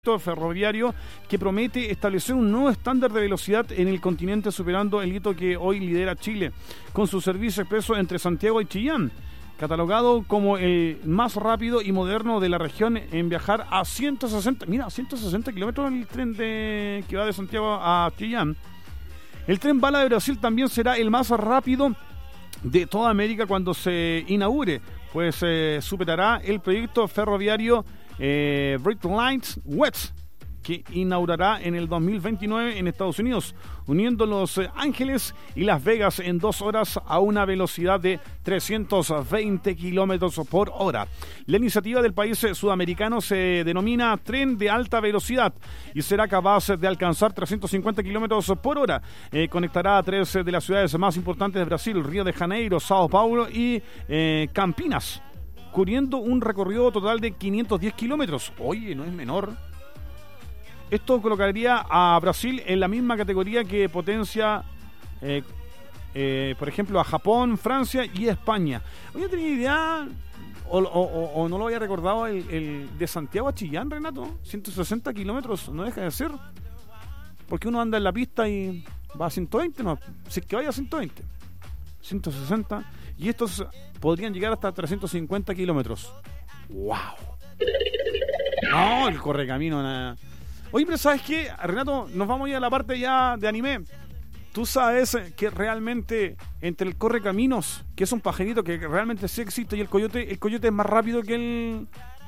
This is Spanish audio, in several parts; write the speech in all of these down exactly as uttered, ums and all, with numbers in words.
ferroviario que promete establecer un nuevo estándar de velocidad en el continente, superando el hito que hoy lidera Chile con su servicio expreso entre Santiago y Chillán, catalogado como el más rápido y moderno de la región en viajar a ciento sesenta, mira, ciento sesenta kilómetros el tren de, que va de Santiago a Chillán. El tren bala de Brasil también será el más rápido de toda América cuando se inaugure, pues eh, superará el proyecto ferroviario Eh, Brightline West, que inaugurará en el dos mil veintinueve en Estados Unidos, uniendo Los Ángeles y Las Vegas en dos horas a una velocidad de trescientos veinte kilómetros por hora. La iniciativa del país sudamericano se denomina Tren de Alta Velocidad y será capaz de alcanzar trescientos cincuenta kilómetros por hora. Eh, conectará a tres de las ciudades más importantes de Brasil: Río de Janeiro, Sao Paulo y eh, Campinas, cubriendo un recorrido total de quinientos diez kilómetros. Oye, no es menor. Esto colocaría a Brasil en la misma categoría que potencia, eh, eh, por ejemplo, a Japón, Francia y España. Oye, ¿tenía idea o, o, o, o no lo había recordado el, el de Santiago a Chillán, Renato? ciento sesenta kilómetros, no deja de ser. Porque uno anda en la pista y va a ciento veinte, no, si es que vaya a ciento veinte. ciento sesenta, y estos podrían llegar hasta trescientos cincuenta kilómetros. ¡Wow! No, el correcamino, nada. Oye, pero ¿sabes qué, Renato? Nos vamos ya a la parte ya de anime. Tú sabes que realmente entre el correcaminos, que es un pajarito que realmente sí existe, y el coyote, el coyote es más rápido que el...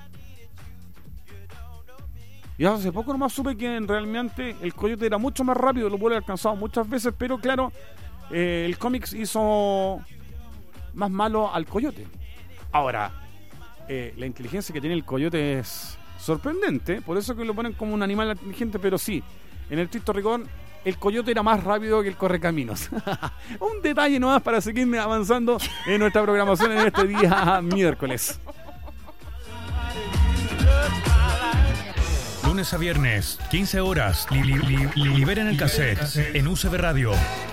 Y hace poco nomás supe que realmente el coyote era mucho más rápido, lo pude haber alcanzado muchas veces, pero claro, eh, el cómics hizo más malo al coyote. Ahora, eh, la inteligencia que tiene el coyote es sorprendente, por eso que lo ponen como un animal inteligente, pero sí, en el estricto rigor, el coyote era más rápido que el correcaminos. Un detalle nomás para seguir avanzando en nuestra programación en este día miércoles. Lunes a viernes, quince horas, li- li- li- liberen el cassette en U C B Radio.